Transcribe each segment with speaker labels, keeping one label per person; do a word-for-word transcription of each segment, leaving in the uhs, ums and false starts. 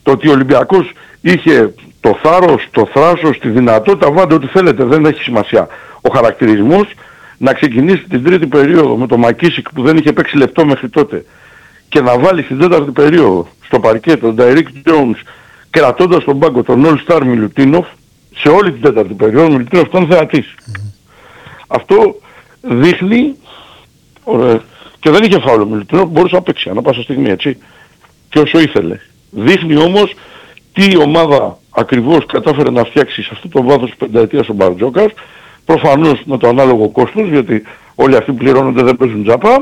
Speaker 1: το ότι ο Ολυμπιακός είχε το θάρρος, το θράσος, τη δυνατότητα, βάλτε ό,τι θέλετε, δεν έχει σημασία. Ο χαρακτηρισμός να ξεκινήσει την τρίτη περίοδο με το Μακίσικ που δεν είχε παίξει λεπτό μέχρι τότε και να βάλει στην τέταρτη περίοδο στο παρκέ τον Νταϊρίκ Τζόουνς κρατώντας τον πάγκο τον All Star Μιλουτίνοφ σε όλη την τέταρτη περίοδο, ο Μιλουτίνοφ ήταν θεατής. Mm-hmm. Αυτό δείχνει, ωραία, και δεν είχε φάουλο ο Μιλουτίνοφ, μπορούσε να παίξει ανά πάσα στιγμή, έτσι, και όσο ήθελε. Δείχνει όμως τι ομάδα ακριβώς κατάφερε να φτιάξει σε αυτό το βάθος πενταετίας ο Μπαρτζόκας, προφανώς με το ανάλογο κόστος, γιατί όλοι αυτοί πληρώνονται, δεν παίζουν τζάπα.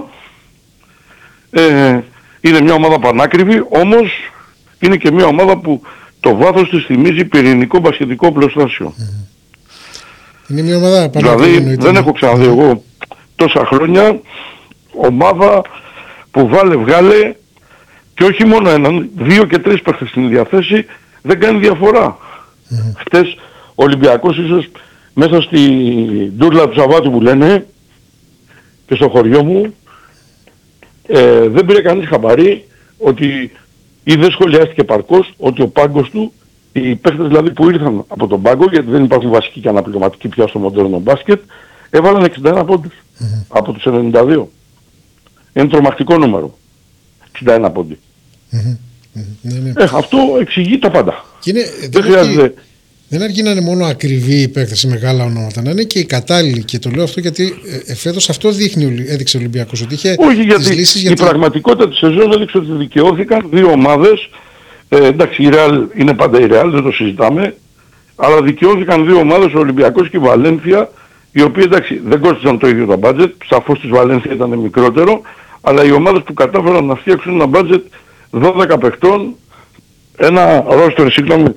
Speaker 1: Ε, είναι μια ομάδα πανάκριβη, όμως είναι και μια ομάδα που το βάθος της θυμίζει πυρηνικό μπασκετικό πλωστάσιο.
Speaker 2: Mm. Είναι μια ομάδα πανάκριβη.
Speaker 1: Δηλαδή δεν έχω ξαναδεί εγώ τόσα χρόνια ομάδα που βάλε βγάλε και όχι μόνο έναν, δύο και τρεις παίχτες στην ίδια θέση, δεν κάνει διαφορά. Mm. Χτες ο Ολυμπιακός ίσως μέσα στη ντούρλα του Σαββάτου που λένε και στο χωριό μου ε, δεν πήρε κανείς χαμπαρί ότι ή δεν σχολιάστηκε παρκώς ότι ο πάγκος του, οι παίχτες δηλαδή που ήρθαν από τον πάγκο, γιατί δεν υπάρχουν βασικοί και αναπληρωματικοί πια στο μοντέρνο μπάσκετ, έβαλαν εξήντα ένα πόντους mm-hmm. από τους ενενήντα δύο. Είναι τρομακτικό νούμερο. εξήντα ένα πόντι. Mm-hmm. Mm-hmm. Ναι. Ε, αυτό εξηγεί τα πάντα.
Speaker 2: Είναι, δεν, δεν χρειάζεται... αρκεί, δεν αρκεί να είναι μόνο ακριβή η επέκταση, μεγάλα ονόματα, να είναι και οι κατάλληλοι. Και το λέω αυτό γιατί ε, φέτος αυτό δείχνει, έδειξε ο Ολυμπιακός. Ότι είχε
Speaker 1: όχι, γιατί
Speaker 2: λύσεις,
Speaker 1: η
Speaker 2: γιατί...
Speaker 1: πραγματικότητα της σεζόν έδειξε ότι δικαιώθηκαν δύο ομάδες. Ε, εντάξει, η Real είναι πάντα η Real, δεν το συζητάμε. Αλλά δικαιώθηκαν δύο ομάδες, ο Ολυμπιακός και η Βαλένθια, οι οποίοι εντάξει δεν κόστησαν το ίδιο το budget. Σαφώς της Βαλένθια ήταν μικρότερο. Αλλά οι ομάδες που κατάφεραν να φτιάξουν ένα budget δώδεκα παιχτών, ένα ρόστερ, συγγνώμη,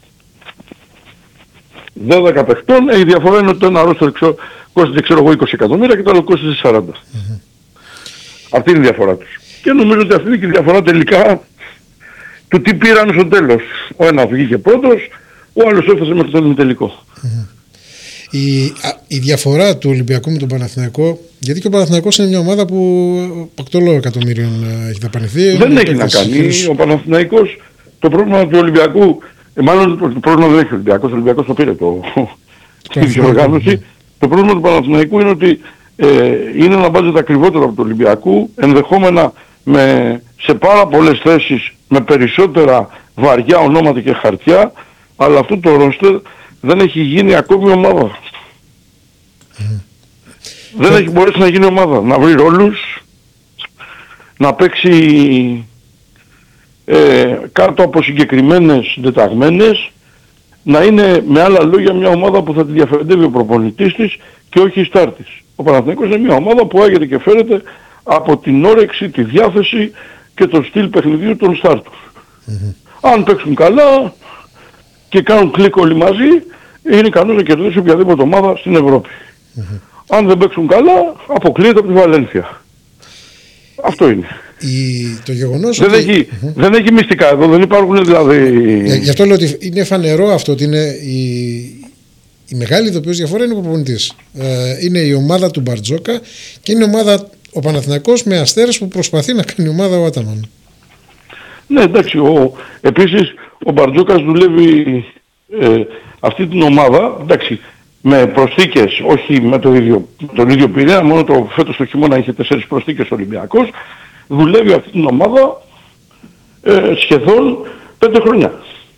Speaker 1: δώδεκα παιχτών, η διαφορά είναι ότι το ένα ρόστερ κόστησε ξέρω εγώ είκοσι εκατομμύρια και το άλλο κόστησε σαράντα. Mm-hmm. Αυτή είναι η διαφορά τους. Και νομίζω ότι αυτή είναι και η διαφορά τελικά του τι πήραν στο τέλος. Ο ένας βγήκε πρώτος, ο άλλος έφτασε μέχρι τον τελικό.
Speaker 2: Mm-hmm. Η, α, η διαφορά του Ολυμπιακού με τον Παναθηναϊκό, γιατί και ο Παναθηναϊκός είναι μια ομάδα που πακτολό εκατομμύριων έχει δαπανηθεί.
Speaker 1: Δεν έχει να κάνει. Χειρούς... Ο Παναθηναϊκός, το πρόβλημα του Ολυμπιακού, ε, μάλλον το, το πρόβλημα δεν έχει ο Ολυμπιακός, ο Ολυμπιακός το πήρε το, τη διοργάνωση. Το πρόβλημα του Παναθηναϊκού είναι ότι ε, είναι ένα μπάτζετ ακριβότερο από του Ολυμπιακού, ενδεχόμενα με, σε πάρα πολλές θέσεις με περισσότερα βαριά ονόματα και χαρτιά, αλλά αυτό το ρόστερ δεν έχει γίνει ακόμη ομάδα. Mm. Δεν έχει μπορέσει να γίνει ομάδα. Να βρει ρόλους, να παίξει ε, κάτω από συγκεκριμένες συντεταγμένες, να είναι με άλλα λόγια μια ομάδα που θα τη διαφερντεύει ο προπονητής της και όχι η στάρ της. Ο Παναθηναϊκός είναι μια ομάδα που άγεται και φέρεται από την όρεξη, τη διάθεση και το στυλ παιχνιδιού των στάρ τους. Mm-hmm. Αν παίξουν καλά και κάνουν κλικ όλοι μαζί, είναι ικανός να κερδίσει οποιαδήποτε ομάδα στην Ευρώπη. Mm-hmm. Αν δεν παίξουν καλά, αποκλείεται από τη Βαλένθια. Αυτό είναι.
Speaker 2: Η, το γεγονός
Speaker 1: δεν,
Speaker 2: ότι...
Speaker 1: έχει, mm-hmm. δεν έχει μυστικά εδώ, δεν υπάρχουν δηλαδή...
Speaker 2: Για, γι' αυτό λέω ότι είναι φανερό αυτό, ότι είναι η, η μεγάλη ειδοποιώς διαφορά είναι ο προπονητής. Ε, είναι η ομάδα του Μπαρτζόκα και είναι η ομάδα ο Παναθηναϊκός με Αστέρας που προσπαθεί να κάνει ομάδα ο Άταμαν.
Speaker 1: Ναι, εντάξει, ο, επίσης ο Μπαρτζόκας δουλεύει ε, αυτή την ομάδα, εντάξει, με προσθήκες, όχι με το ίδιο, τον ίδιο πυρήνα, μόνο το φέτος το χειμώνα είχε τέσσερις προσθήκες ο Ολυμπιακός, δουλεύει αυτή την ομάδα ε, σχεδόν πέντε χρόνια.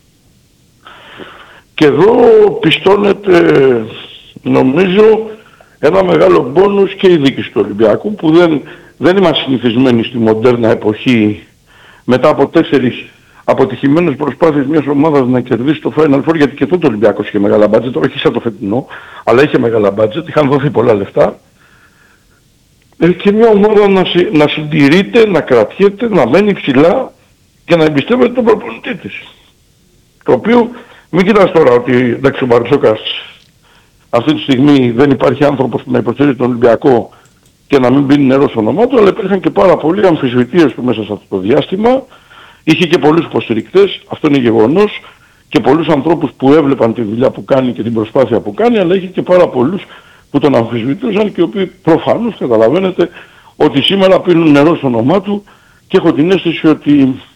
Speaker 1: Και εδώ πιστώνεται, νομίζω, ένα μεγάλο μπόνους και η διοίκηση του Ολυμπιακού, που δεν, δεν είμαστε συνηθισμένοι στη μοντέρνα εποχή μετά από τέσσερις αποτυχημένες προσπάθειες μιας ομάδας να κερδίσει το Final Four, γιατί και τότε ο Ολυμπιακός είχε μεγάλα μπάτζετ, όχι σαν το φετινό, αλλά είχε μεγάλα μπάτζετ, είχαν δοθεί πολλά λεφτά. Ε, και μια ομάδα να, συ, να συντηρείται, να κρατιέται, να μένει ψηλά και να εμπιστεύεται τον προπονητή της. Το οποίο, μην κοιτάς τώρα ότι εντάξει ο Μπαρτζόκας αυτή τη στιγμή δεν υπάρχει άνθρωπος που να υποστηρίζει τον Ολυμπιακό και να μην πίνει νερό στο όνομά του, αλλά υπήρχαν και πάρα πολλοί αμφισβητείες του μέσα σε αυτό το διάστημα. Είχε και πολλούς υποστηρικτές, αυτό είναι γεγονός, και πολλούς ανθρώπους που έβλεπαν τη δουλειά που κάνει και την προσπάθεια που κάνει, αλλά είχε και πάρα πολλούς που τον αμφισβητούσαν και οι οποίοι προφανώς καταλαβαίνετε ότι σήμερα πίνουν νερό στο όνομά του και έχω την αίσθηση ότι